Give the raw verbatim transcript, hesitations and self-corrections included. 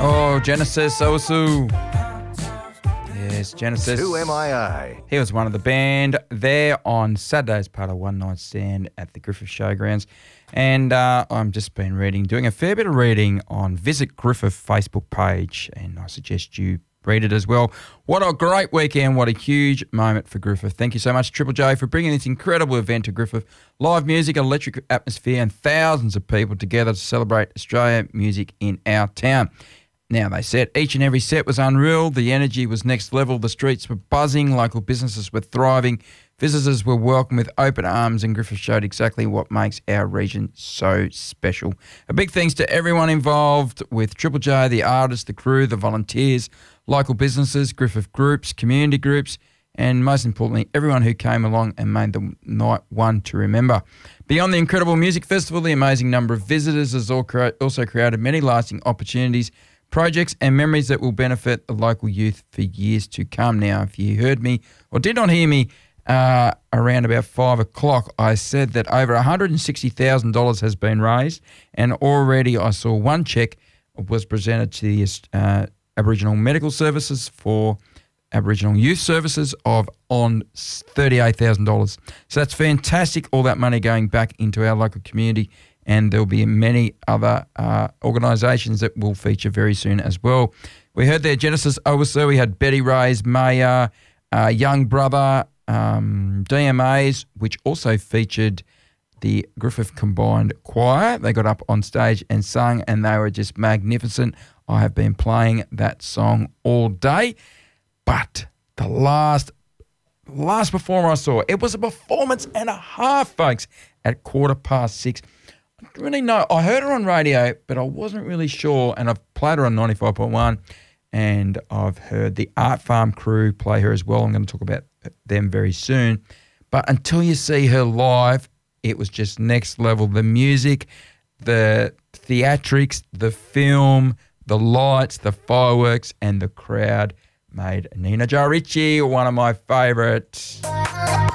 Oh, Genesis Owusu. Yes, Genesis. Who am I? He was one of the band there on Saturday's part of One Night Stand at the Griffith Showgrounds. And uh, I'm just been reading, doing a fair bit of reading on Visit Griffith Facebook page, and I suggest you read it as well. What a great weekend. What a huge moment for Griffith. Thank you so much, Triple J, for bringing this incredible event to Griffith. Live music, electric atmosphere, and thousands of people together to celebrate Australia music in our town. Now, they said each and every set was unreal. The energy was next level. The streets were buzzing. Local businesses were thriving. Visitors were welcomed with open arms, and Griffith showed exactly what makes our region so special. A big thanks to everyone involved with Triple J, the artists, the crew, the volunteers, local businesses, Griffith groups, community groups, and most importantly, everyone who came along and made the night one to remember. Beyond the incredible music festival, the amazing number of visitors has also created many lasting opportunities, projects and memories that will benefit the local youth for years to come. Now, if you heard me or did not hear me uh, around about five o'clock, I said that over one hundred sixty thousand dollars has been raised, and already I saw one cheque was presented to the uh, Aboriginal Medical Services for Aboriginal Youth Services of on thirty-eight thousand dollars. So that's fantastic, all that money going back into our local community. And there'll be many other uh, organisations that will feature very soon as well. We heard there Genesis Owusu, we had Betty Ray's Mayor, uh, Young Brother, um, D M As, which also featured the Griffith Combined Choir. They got up on stage and sung, and they were just magnificent. I have been playing that song all day. But the last, last performer I saw, it was a performance and a half, folks, at quarter past six. I don't really know. I heard her on radio, but I wasn't really sure. And I've played her on ninety-five point one, and I've heard the Art Farm crew play her as well. I'm going to talk about them very soon. But until you see her live, it was just next level. The music, the theatrics, the film, the lights, the fireworks, and the crowd made Nina Joe Ritchie one of my favourites.